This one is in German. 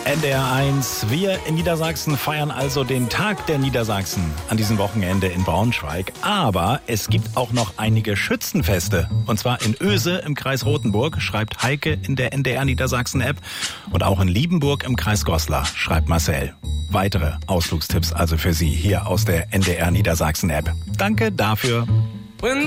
NDR1. Wir in Niedersachsen feiern also den Tag der Niedersachsen an diesem Wochenende in Braunschweig. Aber es gibt auch noch einige Schützenfeste. Und zwar in Oese im Kreis Rothenburg, schreibt Heike in der NDR Niedersachsen App. Und auch in Liebenburg im Kreis Goslar, schreibt Marcel. Weitere Ausflugstipps also für Sie hier aus der NDR Niedersachsen App. Danke dafür.